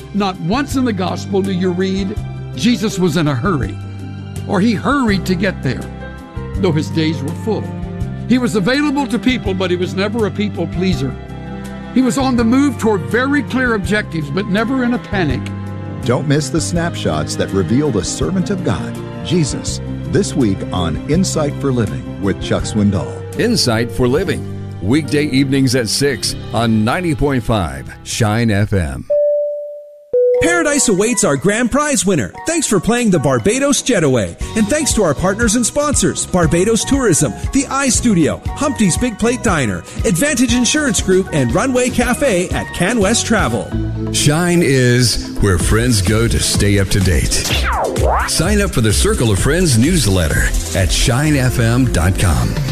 Not once in the gospel do you read Jesus was in a hurry, or he hurried to get there, though his days were full. He was available to people, but he was never a people pleaser. He was on the move toward very clear objectives, but never in a panic. Don't miss the snapshots that reveal the servant of God, Jesus, this week on Insight for Living with Chuck Swindoll. Insight for Living, weekday evenings at 6 on 90.5 Shine FM. Paradise awaits our grand prize winner. Thanks for playing the Barbados Jetaway. And thanks to our partners and sponsors, Barbados Tourism, the iStudio, Humpty's Big Plate Diner, Advantage Insurance Group, and Runway Cafe at CanWest Travel. Shine is where friends go to stay up to date. Sign up for the Circle of Friends newsletter at shinefm.com.